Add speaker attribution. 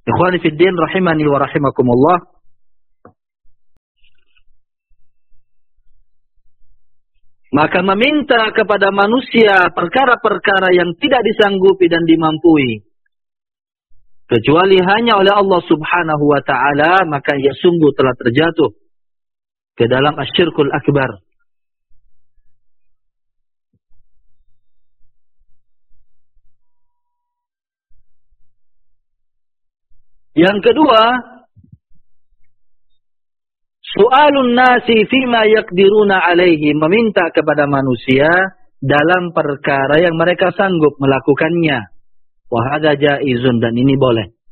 Speaker 1: Ikhwani fid din rahimani wa rahimakumullah. Maka meminta kepada manusia perkara-perkara yang tidak disanggupi dan dimampui, kecuali hanya oleh Allah subhanahu wa ta'ala, maka ia sungguh telah terjatuh ke dalam asyirkul akbar. Yang kedua, su'alun nasi fima yaqdiruna alaihi, meminta kepada manusia dalam perkara yang mereka sanggup melakukannya. Wa hadza jaizun, dan ini boleh.